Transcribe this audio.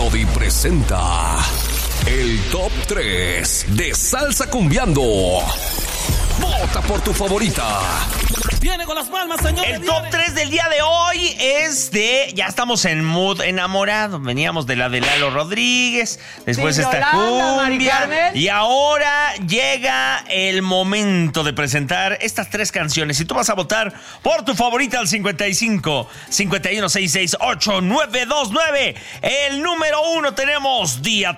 Melody presenta el Top 3 de Salsa Cumbiando. Vota por tu favorita. Viene con las palmas, señor. El top 3 del día de hoy es de... Ya estamos en mood enamorado. Veníamos de la de Lalo Rodríguez. Después Sí, esta Yolanda, cumbia. Y ahora llega el momento de presentar estas tres canciones. Si tú vas a votar por tu favorita al 55-5166-8929. El número 1 tenemos Día